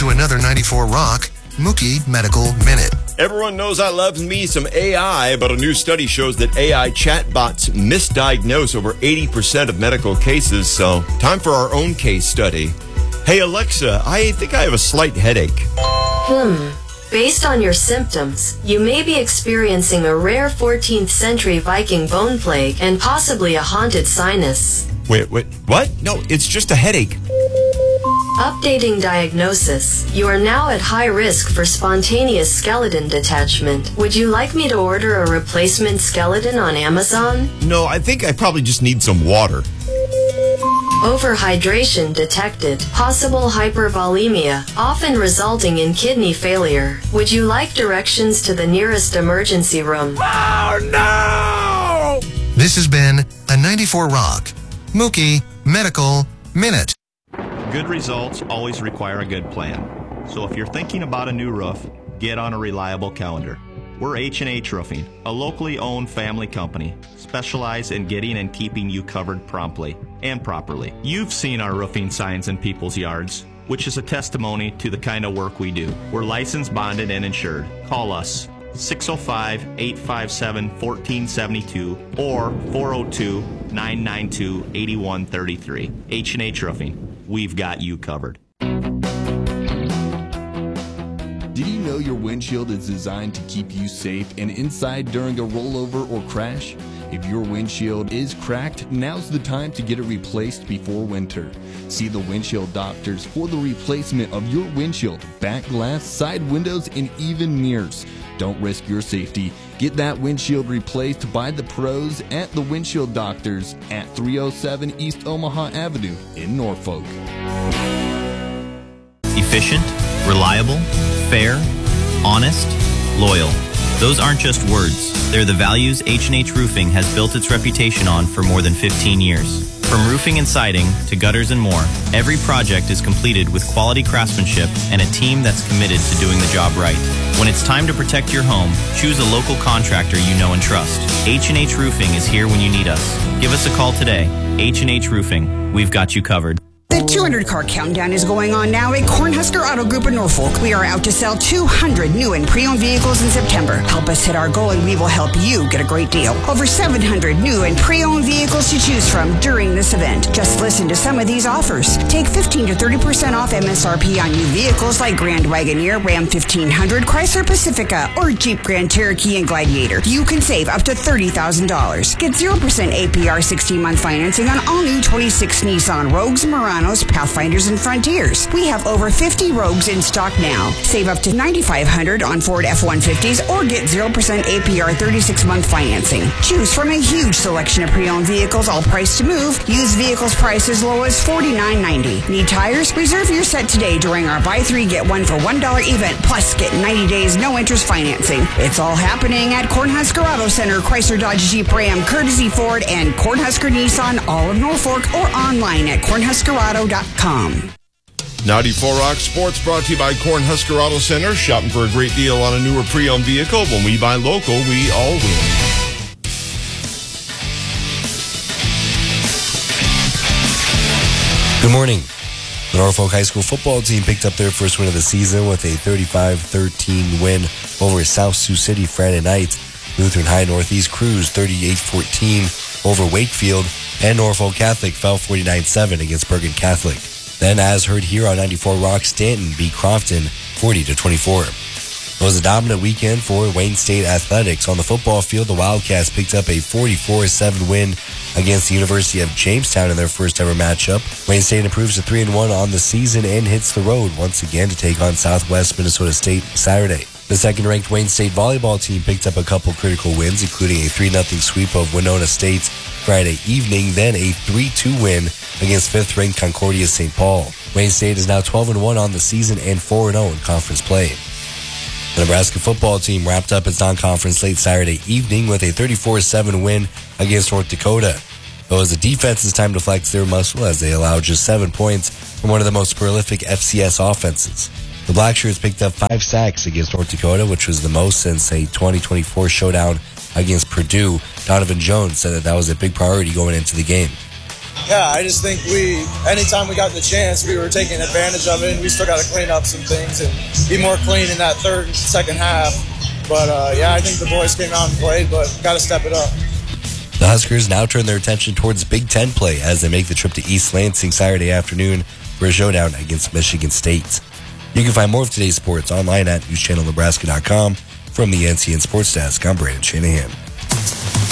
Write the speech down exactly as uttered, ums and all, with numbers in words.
to another ninety-four Rock Mookie Medical Minute. Everyone knows I love me some A I, but a new study shows that A I chatbots misdiagnose over eighty percent of medical cases, so time for our own case study. Hey Alexa, I think I have a slight headache. Hmm. Based on your symptoms, you may be experiencing a rare fourteenth century Viking bone plague and possibly a haunted sinus. Wait, wait, what? No, it's just a headache. Updating diagnosis. You are now at high risk for spontaneous skeleton detachment. Would you like me to order a replacement skeleton on Amazon? No, I think I probably just need some water. Overhydration detected. Possible hypervolemia, often resulting in kidney failure. Would you like directions to the nearest emergency room? Oh, no! This has been a ninety-four Rock Mookie Medical Minute. Good results always require a good plan. So if you're thinking about a new roof, get on a reliable calendar. We're H and H Roofing, a locally owned family company, specialized in getting and keeping you covered promptly and properly. You've seen our roofing signs in people's yards, which is a testimony to the kind of work we do. We're licensed, bonded, and insured. Call us six oh five, eight five seven, one four seven two or four oh two, nine nine two, eight one three three. H and H Roofing. We've got you covered. Did you know your windshield is designed to keep you safe and inside during a rollover or crash? If your windshield is cracked, now's the time to get it replaced before winter. See the windshield doctors for the replacement of your windshield, back glass, side windows, and even mirrors. Don't risk your safety. Get that windshield replaced by the pros at the Windshield Doctors at three oh seven East Omaha Avenue in Norfolk. Efficient, reliable, fair, honest, loyal. Those aren't just words. They're the values H and H Roofing has built its reputation on for more than fifteen years. From roofing and siding to gutters and more, every project is completed with quality craftsmanship and a team that's committed to doing the job right. When it's time to protect your home, choose a local contractor you know and trust. H and H Roofing is here when you need us. Give us a call today. H and H Roofing. We've got you covered. The two hundred car countdown is going on now at Cornhusker Auto Group in Norfolk. We are out to sell two hundred new and pre-owned vehicles in September. Help us hit our goal and we will help you get a great deal. Over seven hundred new and pre-owned vehicles to choose from during this event. Just listen to some of these offers. Take fifteen to thirty percent off M S R P on new vehicles like Grand Wagoneer, Ram fifteen hundred, Chrysler Pacifica, or Jeep Grand Cherokee and Gladiator. You can save up to thirty thousand dollars. Get zero percent A P R sixteen-month financing on all new twenty-six Nissan Rogues, Muranos, Pathfinders, and Frontiers. We have over fifty Rogues in stock now. Save up to nine thousand five hundred dollars on Ford F one fifties or get zero percent A P R thirty-six-month financing. Choose from a huge selection of pre-owned vehicles, all priced to move. Used vehicles priced as low as forty-nine ninety. Need tires? Reserve your set today during our buy three, get one for one dollar event. Plus, get ninety days no interest financing. It's all happening at Cornhusker Auto Center, Chrysler, Dodge, Jeep, Ram, Courtesy Ford, and Cornhusker Nissan, all of Norfolk, or online at cornhusker auto dot com. ninety-four Rock Sports brought to you by Cornhusker Auto Center. Shopping for a great deal on a newer pre-owned vehicle. When we buy local, we all win. Good morning. The Norfolk High School football team picked up their first win of the season with a thirty-five thirteen win over South Sioux City Friday night. Lutheran High Northeast cruised thirty-eight fourteen over Wakefield, and Norfolk Catholic fell forty-nine seven against Bergen Catholic. Then, as heard here on ninety-four Rock, Stanton beat Crofton forty to twenty-four. It was a dominant weekend for Wayne State Athletics. On the football field, the Wildcats picked up a forty-four seven win against the University of Jamestown in their first ever matchup. Wayne State improves to three and one on the season and hits the road once again to take on Southwest Minnesota State Saturday. The second-ranked Wayne State volleyball team picked up a couple critical wins, including a three nothing sweep of Winona State Friday evening, then a three two win against fifth-ranked Concordia Saint Paul. Wayne State is now twelve and one on the season and four and oh in conference play. The Nebraska football team wrapped up its non-conference late Saturday evening with a thirty-four seven win against North Dakota. Though as the defense is time to flex their muscle as they allowed just seven points from one of the most prolific F C S offenses. The Blackshirts picked up five sacks against North Dakota, which was the most since a twenty twenty-four showdown against Purdue. Donovan Jones said that that was a big priority going into the game. Yeah, I just think we, anytime we got the chance, we were taking advantage of it, and we still got to clean up some things and be more clean in that third and second half. But, uh, yeah, I think the boys came out and played, but got to step it up. The Huskers now turn their attention towards Big Ten play as they make the trip to East Lansing Saturday afternoon for a showdown against Michigan State. You can find more of today's sports online at news channel nebraska dot com. From the N C N Sports Desk, I'm Brandon Shanahan.